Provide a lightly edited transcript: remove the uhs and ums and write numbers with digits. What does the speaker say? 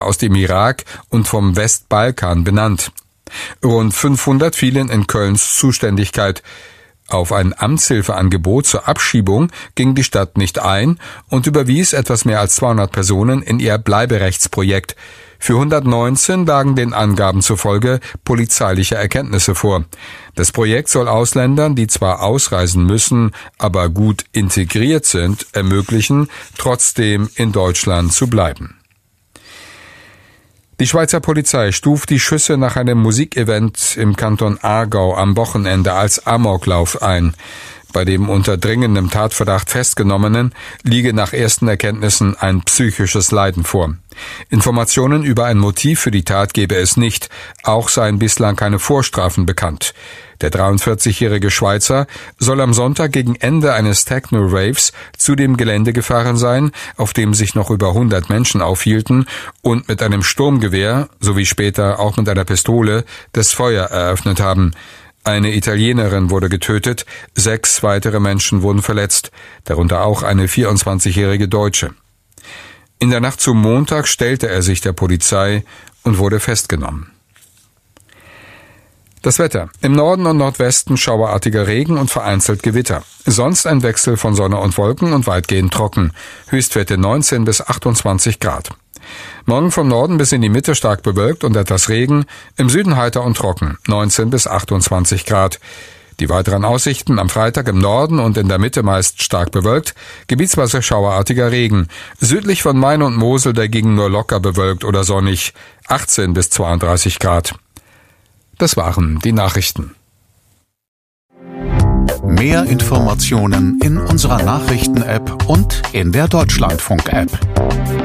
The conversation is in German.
aus dem Irak und vom Westbalkan benannt. Rund 500 fielen in Kölns Zuständigkeit. Auf ein Amtshilfeangebot zur Abschiebung ging die Stadt nicht ein und überwies etwas mehr als 200 Personen in ihr Bleiberechtsprojekt. Für 119 lagen den Angaben zufolge polizeiliche Erkenntnisse vor. Das Projekt soll Ausländern, die zwar ausreisen müssen, aber gut integriert sind, ermöglichen, trotzdem in Deutschland zu bleiben. Die Schweizer Polizei stuft die Schüsse nach einem Musikevent im Kanton Aargau am Wochenende als Amoklauf ein. Bei dem unter dringendem Tatverdacht Festgenommenen liege nach ersten Erkenntnissen ein psychisches Leiden vor. Informationen über ein Motiv für die Tat gebe es nicht, auch seien bislang keine Vorstrafen bekannt. Der 43-jährige Schweizer soll am Sonntag gegen Ende eines Techno-Raves zu dem Gelände gefahren sein, auf dem sich noch über 100 Menschen aufhielten, und mit einem Sturmgewehr sowie später auch mit einer Pistole das Feuer eröffnet haben. Eine Italienerin wurde getötet, 6 weitere Menschen wurden verletzt, darunter auch eine 24-jährige Deutsche. In der Nacht zum Montag stellte er sich der Polizei und wurde festgenommen. Das Wetter. Im Norden und Nordwesten schauerartiger Regen und vereinzelt Gewitter. Sonst ein Wechsel von Sonne und Wolken und weitgehend trocken. Höchstwerte 19 bis 28 Grad. Morgen vom Norden bis in die Mitte stark bewölkt und etwas Regen, im Süden heiter und trocken, 19 bis 28 Grad. Die weiteren Aussichten am Freitag im Norden und in der Mitte meist stark bewölkt, gebietsweise schauerartiger Regen. Südlich von Main und Mosel dagegen nur locker bewölkt oder sonnig, 18 bis 32 Grad. Das waren die Nachrichten. Mehr Informationen in unserer Nachrichten-App und in der Deutschlandfunk-App.